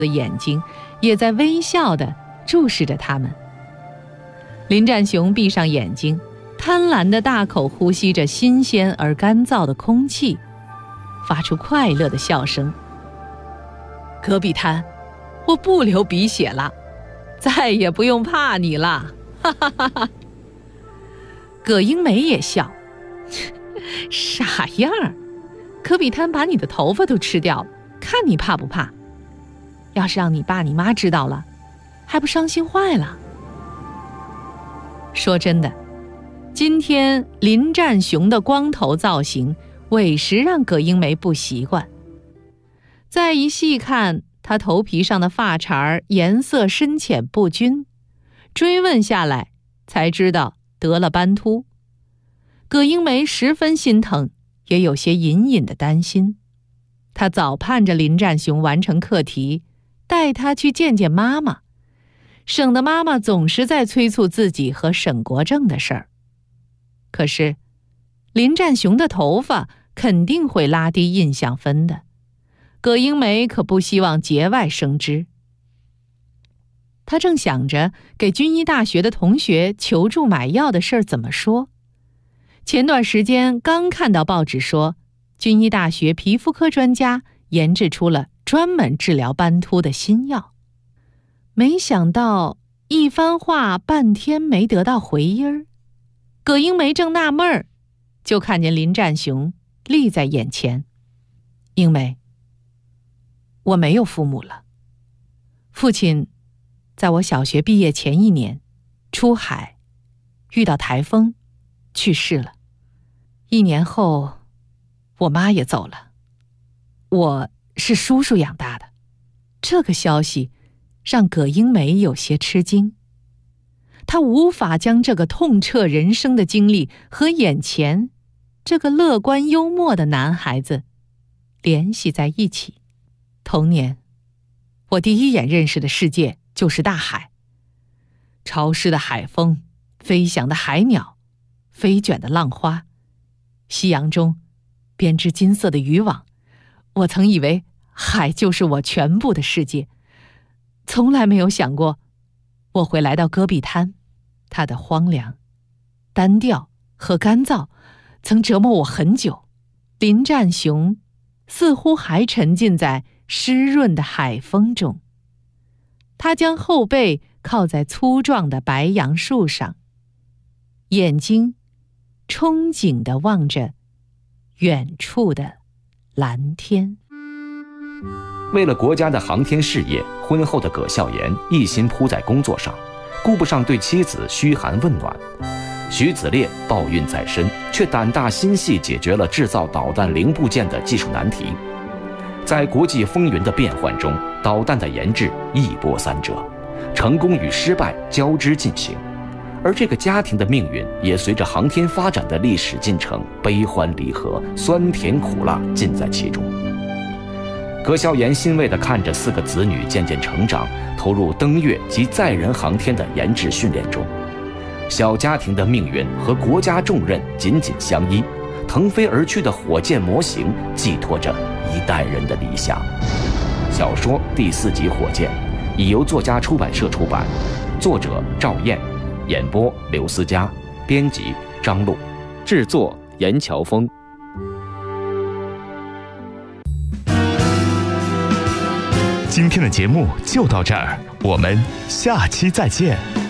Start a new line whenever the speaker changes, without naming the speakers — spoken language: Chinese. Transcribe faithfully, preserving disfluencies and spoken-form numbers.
的眼睛也在微笑地注视着他们。林战雄闭上眼睛，贪婪地大口呼吸着新鲜而干燥的空气，发出快乐的笑声。戈壁滩，我不流鼻血了，再也不用怕你了，哈哈哈哈。葛英梅也笑，傻样儿，戈壁滩把你的头发都吃掉了，看你怕不怕？要是让你爸你妈知道了，还不伤心坏了？说真的，今天林战雄的光头造型委实让葛英梅不习惯。再一细看，他头皮上的发茬颜色深浅不均，追问下来才知道得了斑秃。葛英梅十分心疼，也有些隐隐的担心。她早盼着林战雄完成课题，带他去见见妈妈，省得妈妈总是在催促自己和沈国正的事儿。可是林战雄的头发肯定会拉低印象分的，葛英梅可不希望节外生枝。她正想着给军医大学的同学求助买药的事儿怎么说。前段时间刚看到报纸说，军医大学皮肤科专家研制出了专门治疗斑秃的新药。没想到一番话半天没得到回音儿，葛英梅正纳闷儿，就看见林战雄立在眼前。英梅，我没有父母了，父亲在我小学毕业前一年出海，遇到台风去世了。一年后我妈也走了，我是叔叔养大的。这个消息让葛英梅有些吃惊，她无法将这个痛彻人生的经历和眼前这个乐观幽默的男孩子联系在一起。童年，我第一眼认识的世界就是大海，潮湿的海风，飞翔的海鸟，飞卷的浪花，夕阳中编织金色的渔网。我曾以为海就是我全部的世界，从来没有想过我会来到戈壁滩，它的荒凉、单调和干燥曾折磨我很久。林战雄似乎还沉浸在湿润的海风中，他将后背靠在粗壮的白杨树上，眼睛憧憬地望着远处的蓝天。
为了国家的航天事业，婚后的葛孝严一心扑在工作上，顾不上对妻子嘘寒问暖。徐子烈抱孕在身，却胆大心细解决了制造导弹零部件的技术难题。在国际风云的变幻中，导弹的研制一波三折，成功与失败交织进行，而这个家庭的命运也随着航天发展的历史进程悲欢离合、酸甜苦辣尽在其中。葛孝严欣慰地看着四个子女渐渐成长，投入登月及载人航天的研制训练中。小家庭的命运和国家重任紧紧相依，腾飞而去的火箭模型寄托着一代人的理想。小说第四集《火箭》已由作家出版社出版，作者赵燕，演播刘思佳，编辑张璐，制作严乔峰。
今天的节目就到这儿，我们下期再见。